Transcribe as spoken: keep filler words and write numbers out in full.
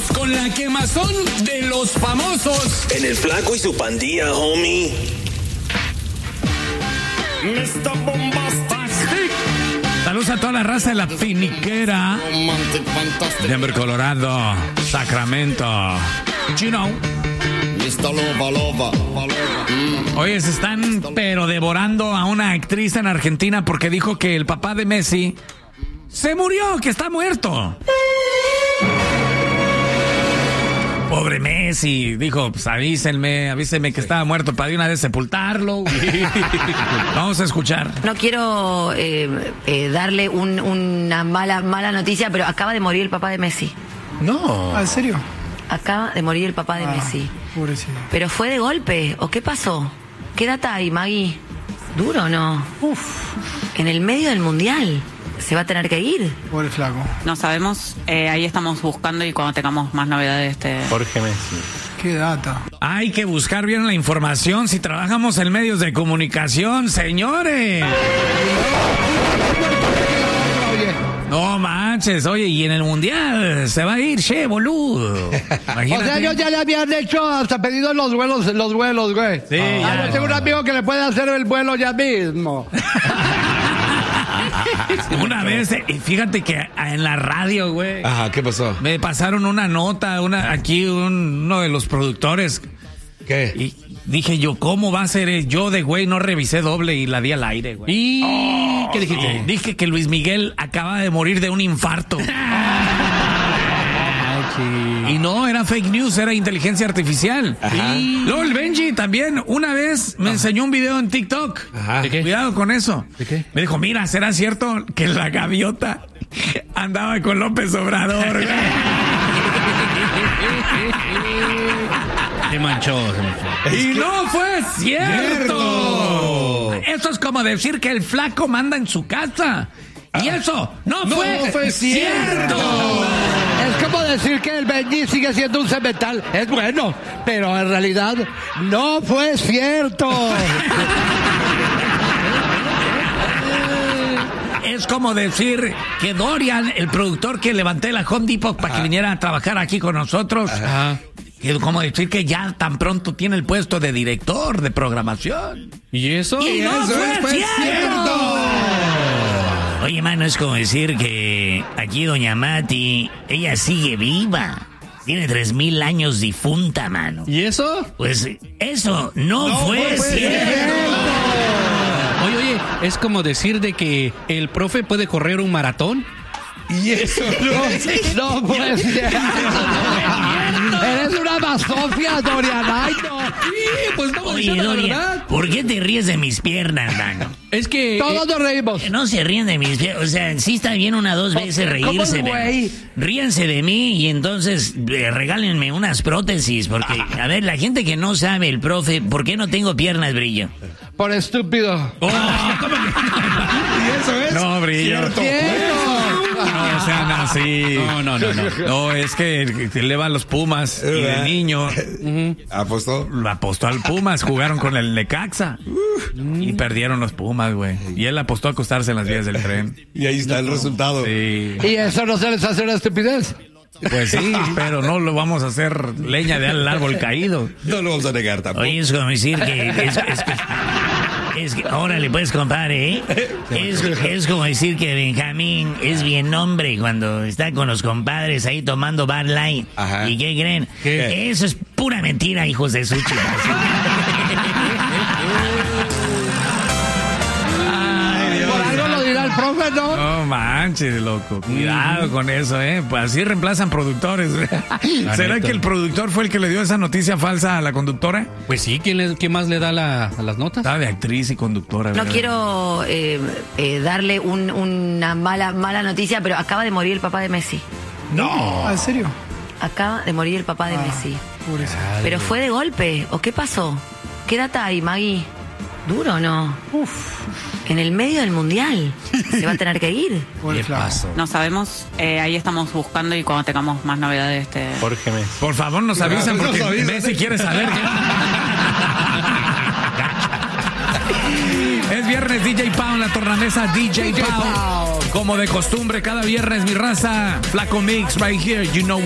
con la quemazón de los famosos. En el Flaco y su pandilla, homie. mister Bombastic. Saludos a toda la raza de la finiquera. Denver, Colorado, Sacramento, Chino. Loba, loba, loba. Mm. Oye, se están pero devorando a una actriz en Argentina porque dijo que el papá de Messi se murió, que está muerto. Pobre Messi, dijo, pues avísenme, avísenme que estaba muerto para de una vez sepultarlo. Vamos a escuchar. No quiero eh, eh, darle un, una mala, mala noticia, pero acaba de morir el papá de Messi. No. ¿En serio? Acaba de morir el papá de ah, Messi. Pobrecito. ¿Pero fue de golpe? ¿O qué pasó? ¿Qué data hay, Maggie? ¿Duro o no? Uf. En el medio del mundial. ¿Se va a tener que ir? Pobre flaco. No sabemos, eh, ahí estamos buscando y cuando tengamos más novedades te... Jorge Messi. Qué data. Hay que buscar bien la información si trabajamos en medios de comunicación, señores. No manches, oye, y en el mundial se va a ir, che, boludo. Imagínate. O sea, ellos ya le habían hecho hasta pedido los vuelos, los vuelos, güey. Sí, ah, ya. Yo tengo un amigo que le puede hacer el vuelo ya mismo. Una vez, eh, fíjate que en la radio, güey. Ajá, ¿qué pasó? Me pasaron una nota, una aquí un, uno de los productores. ¿Qué? Y dije yo, ¿cómo va a ser? Yo de güey no revisé doble y la di al aire, güey. ¿Y oh, qué dijiste? Sí. Dije que Luis Miguel acaba de morir de un infarto. Y no, era fake news, era inteligencia artificial. Ajá. Y luego el Benji también una vez me Ajá. enseñó un video en TikTok. Ajá. ¿De qué? Cuidado con eso. ¿De qué? Me dijo, mira, ¿será cierto que la gaviota andaba con López Obrador? Se manchó, se manchó. Y no fue cierto. Cierto. Eso es como decir que el flaco manda en su casa. Y eso no, no fue, fue cierto. cierto. Es como decir que el Benji sigue siendo un cemental. Es bueno, pero en realidad no fue cierto. Es como decir que Dorian, el productor que levanté la Home Depot para que viniera a trabajar aquí con nosotros, Ajá. es como decir que ya tan pronto tiene el puesto de director de programación. ¿Y eso? Y no eso fue fue cierto. cierto. Oye, mano, es como decir que aquí doña Mati, ella sigue viva. Tiene tres mil años difunta, mano. ¿Y eso? Pues eso no, No fue, fue cierto. cierto. Oye, oye, es como decir de que el profe puede correr un maratón. Y eso no, no fue cierto. Eres una basofia, Dorian. Ay, no. Sí, pues estamos Oye, diciendo la Dorian, verdad. ¿por qué te ríes de mis piernas, mano? Es que... Todos nos reímos. Que no se ríen de mis piernas. O sea, sí está bien una dos veces reírse. ¿Cómo, güey? Ríanse de mí y entonces eh, regálenme unas prótesis. Porque, a ver, la gente que no sabe, el profe, ¿por qué no tengo piernas, Brillo? Por estúpido. Oh, Y eso es no, Brillo. cierto. No sean así. No, no, no, no. No, es que, que le va a los Pumas. Y de niño ¿Apostó? lo apostó al Pumas. Jugaron con el Necaxa. Y perdieron los Pumas, güey. Y él apostó a acostarse en las vías del tren. Y ahí está el resultado. Sí. ¿Y eso no se les hace una estupidez? Pues sí, pero no lo vamos a hacer leña del árbol caído. No lo vamos a negar tampoco. Oye, es como decir que... Es, es que es que, órale, pues, compadre, ¿eh? Es, es como decir que Benjamín es bien hombre cuando está con los compadres ahí tomando Bud Light. Ajá. ¿Y qué creen? ¿Qué? Eso es pura mentira, hijos de su chica. Por algo lo dirá el profe, ¿no? No manches, loco. Cuidado con eso, ¿eh? Pues así reemplazan productores. ¿Será neta. que el productor fue el que le dio esa noticia falsa a la conductora? Pues sí, ¿quién, le, quién más le da la, a las notas? Estaba de actriz y conductora. No ¿verdad? quiero eh, eh, darle un, una mala, mala noticia, pero acaba de morir el papá de Messi. No. ¿En serio? Acaba de morir el papá de Ah, Messi. Pobrecito. ¿Pero fue de golpe? ¿O qué pasó? ¿Qué data hay, Maggie? ¿Duro o no? Uf. En el medio del mundial. ¿Se va a tener que ir? Pobre ¿Qué flaco. pasó? No sabemos, eh, ahí estamos buscando y cuando tengamos más novedades te... Jorge Messi. Por favor, nos avisan Nos porque avisan. Messi quiere saber. Es viernes, D J Pau en la tornamesa, D J Pau. Como de costumbre, cada viernes, mi raza. Flaco Mix, right here, you know